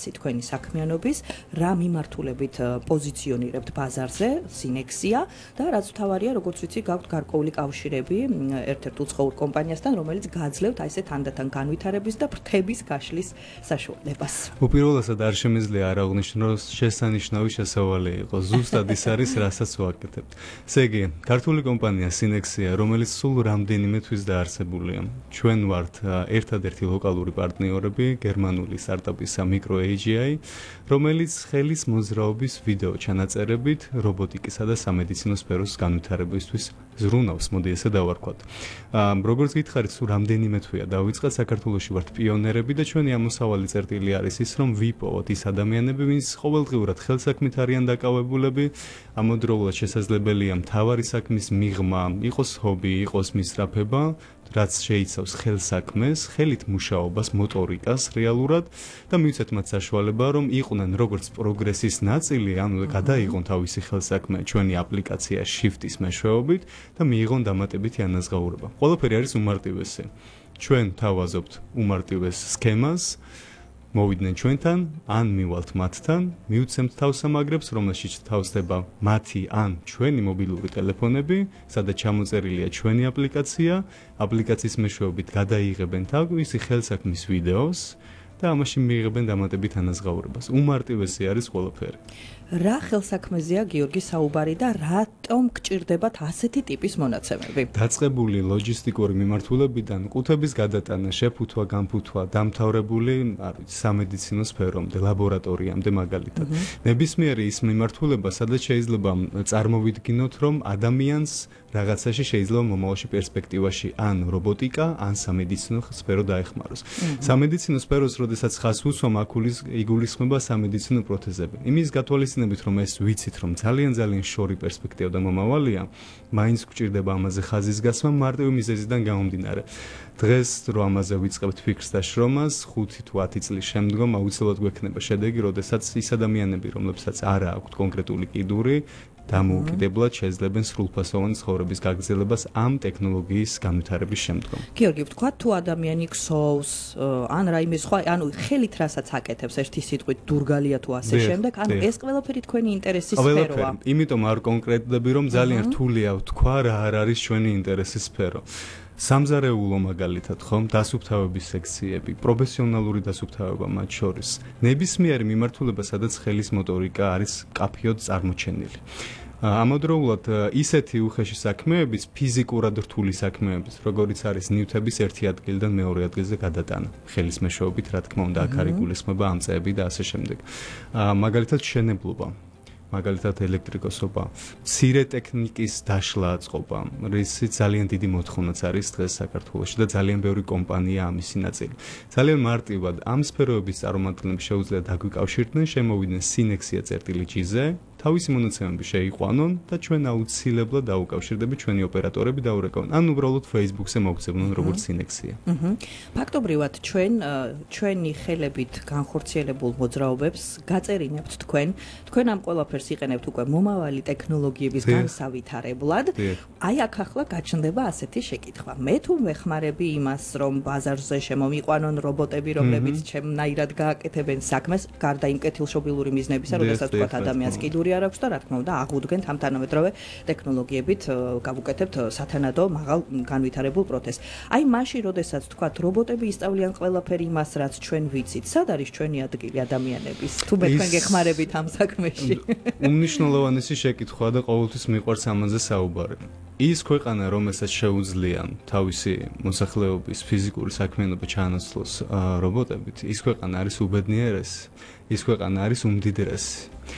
ფასი თქვენი საქმიანობის, რა მიმართულებით პოზიციონირებთ ბაზარზე, სინექსია და რაც თავარია, როგორც ვიცი, გაქვთ გარკვეული კავშირები ერთ-ერთ უცხოურ კომპანიასთან, რომელიც გაძლევთ აი ესე თანდათან განვითარების და ფრთების გაშლის საშუალებას. უპირველესად არ შემიძლია არ აღვნიშნო, რომ შესანიშნავი შესავალი იყო. ზუსტად ის არის, რასაც ვაკეთებთ. ესე იგი, ქართული კომპანია სინექსია, რომელიც სულ რამდენიმე თვის დაარსებულია. ჩვენ ვართ ერთადერთი ლოკალური პარტნიორები გერმანული სტარტაპისა MicroAGI, რომელიც ხელის მოძრაობის ვიდეო ჩანაწერებით რობოტიკისა და სამედიცინო სფეროს განვითარებისთვის ზრუნავს, მოდი ესე დავარქვათ. როგორც გითხარით, სულ რამდენიმე თვეა დავიწყეთ, საქართველოში ვართ პიონერები და ჩვენი ამოსავალი წერტილი არის ის, რომ ვიპოვოთ ის ადამიანები, ვინც ყოველდღიურად ხელსაქმით არიან დაკავებულები, ამავდროულად შესაძლებელია მთავარი საქმის მიღმა, იყოს ჰობი, იყოს მისწრაფება, რაც შეიცავს ხელსაქმეს, ხელით მუშაობას, მოტორიკას რეალურად და მივცეთ მათ საშუალება, რომ იყვნენ როგორც პროგრესის ნაწილი, ანუ გადაიღონ თავისი ხელსაქმე ჩვენი აპლიკაცია Shift-ის მეშვეობით და მიიღონ დამატებითი ანაზღაურება. ყველაფერი არის უმარტივესი. ჩვენ თავაზობთ უმარტივეს სქემას, მოვიდნენ ჩვენთან, ან მივალთ მათთან, მივცემთ თავსამაგრებს, რომელშიც თავსდება მათი ან ჩვენი მობილური ტელეფონები, სადაც ჩამოწერილია ჩვენი აპლიკაცია, აპლიკაციის მეშვეობით გადაიღებენ თავისი ხელსაქმის ვიდეოს და ამაში მიიღებენ დამატებით ანაზღაურებას. უმარტივესი არის ყველაფერი. რა ხელსაქმეზეა გიორგი საუბარი და რატომ გჭირდებათ ასეთი ტიპის მონაცემები? დაწყებული ლოჯისტიკური მიმართულებიდან ყუთების გადატანა, შეფუთვა, განფუთვა, დამთავრებული, სამედიცინო სფერომდე, ლაბორატორიამდე მაგალითად. ნებისმიერი ის მიმართულება, სადაც შეიძლება წარმოვიდგინოთ, რომ ადამიანს რაღაცაში შეიძლება მომავალში პერსპექტივაში ან რობოტიკა, ან სამედიცინო სფერო დაეხმაროს. სამედიცინო სფეროს, როდესაც ხაზს უსვამ, აქ იგულისხმება სამედიცინო პროთეზები. იმის გათვალისწინებით, რომ ეს ვიცით, რომ ძალიან შორი პერსპექტივა და მომავალია, მაინც გვჭირდება ამაზე ხაზის გასმა მარტივი მიზეზიდან გამომდინარე. დღეს რო ამაზე ვიწყებთ ფიქრს და შრომას, 5 თუ 10 წლის შემდგომ აუცილებლად გვექნება შედეგი, როდესაც ის ადამიანები, რომლებსაც არ აქვთ კონკრეტული კიდური, დამოუკიდებლად შეძლებენ სრულფასოვანი ცხოვრების გაგრძელებას ამ ტექნოლოგიის განვითარების შემდგომ. გიორგი, ვთქვა თუ ადამიანი ქსოვს, ან რაიმე სხვა, ანუ ხელით რასაც აკეთებს, ერთი სიტყვით დურგალია თუ ასე შემდეგ, ანუ ეს ყველაფერი თქვენი ინტერესის სფეროა. იმიტომ არ კონკრეტდები, რომ ძალიან რთულია ვთქვა რა არ არის ჩვენი ინტერესის სფერო. სამზარეულო მაგალითად ხომ, დასუფთავების სექციები, პროფესიონალური დასუფთავება მათ შორის. ნებისმიერი მიმართულება, სადაც ხელის მოტორიკა არის კაფიოდ წარმოჩენილი. ამავდროულად ისეთი უხეში საქმეების, ფიზიკურად რთული საქმეების, როგორიც არის ნივთების ერთი ადგილიდან მეორე ადგილზე გადატანა. ხელის მეშვეობით, რა თქმა უნდა, აქ არის გულისხმობა ამწეები და ასე შემდეგ. მაგალითად შენებლობა. მაგალითად ელექტრიკოსობა, მცირე ტექნიკის დაშლა აწყობა, რისიც ძალიან დიდი მოთხოვნაც არის დღეს საქართველოში და ძალიან ბევრი კომპანია ამისი ნაწილი. ძალიან მარტივად ამ სფეროების წარმომადგენლები შეუძლიათ დაგვიკავშირდნენ, შემოვიდნენ sinexia.gz-ზე, თავისი მონაცემები შეიყვანონ და ჩვენ აუცილებლად დაუკავშირდებით ჩვენი ოპერატორები დაურეკავენ. ან უბრალოდ Facebook-ზე მოგცემენ როგორც Sinexia. ფაქტობრივად ჩვენი ხელებით განხორციელებულ მოძრაობებს გაწერინებთ თქვენ ამ ყველაფერს იყენებთ უკვე მომავალი ტექნოლოგიების განსავითარებლად. აი აქ ახლა გაჩნდება ასეთი შეკითხვა. მე თუ ვეხმარები იმას, რომ ბაზარზე შემომიყვანონ რობოტები, რომლებიც ჩემნაირად გააკეთებენ საქმეს, გარდა იმ კეთილშობილური მიზნებისა, როდესაც თქვა ადამიანს კიდური არ აქვს და რა თქმა უნდა აღუდგენთ ამ თანამედროვე ტექნოლოგიებით გავუკეთებთ სათანადო მაღალ განვითარებულ პროცესს. აი მაშინ, როდესაც თქვათ რობოტები ისწავლიან ყველაფერი იმას, რაც ჩვენ ვიცით, სად არის ჩვენი ადგილი ადამიანების? თუ მე თქვენ გეხმარებით ამ საქმეში. უმნიშვნელოვანესი შეკითხვა და ყოველთვის მიყვარს ამაზე საუბარი. ის ქვეყანა, რომელსაც შეუძლია თავისი მოსახლეობის ფიზიკური საქმიანობა ჩაანაცვლოს რობოტებით, ის ქვეყანა არის უბედნიერესი, ის ქვეყანა არის უმდიდრესი.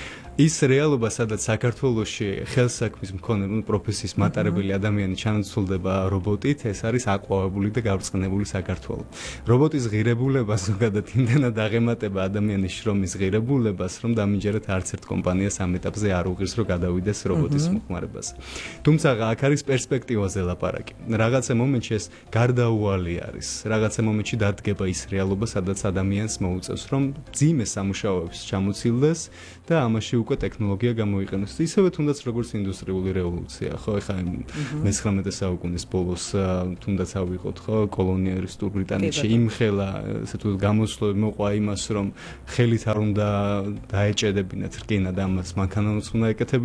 ის რეალობა, სადაც საქართველოში ხელსაქმის მქონე პროფესიის მატარებელი ადამიანი ჩანაცვლდება რობოტით, ეს არის აყვავებული და გაბრწყინებული საქართველო. რობოტის ღირებულება ზოგადად იმდენად აღემატება ადამიანის შრომის ღირებულებას, რომ დამიჯერეთ არც ერთ კომპანიას ამ ეტაპზე არ უღირს, რომ გადავიდეს რობოტის მოხმარებაზე. თუმცა აქ არის პერსპექტივაზე ლაპარაკი. რაღაცა მომენტში ეს გარდაუვალი არის. რაღაცა მომენტში დადგება ის რეალობა, სადაც ადამიანს მოუწევს, რომ ძიმე სამუშაოებს ჩამოცილდეს და ამაში უკვე ტექნოლოგია გამოიყენოს. ისევე თუნდაც როგორც ინდუსტრიული რევოლუცია, ხო, ეხლა მე-19 საუკუნის ბოლოს თუნდაც ავიღოთ, ხო, კოლონიალისტურ ბრიტანეთში იმხელა, ესე თუ გამოსვლები მოყვა იმას, რომ ხელით არ უნდა დაეჭედებინათ რკინა და ამას მანქანაც უნდა ეკეთებინათ.